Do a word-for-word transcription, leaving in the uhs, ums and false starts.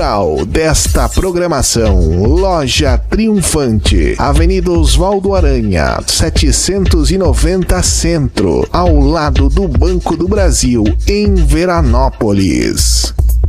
central desta programação, Loja Triunfante, Avenida Oswaldo Aranha, setecentos e noventa Centro, ao lado do Banco do Brasil, em Veranópolis.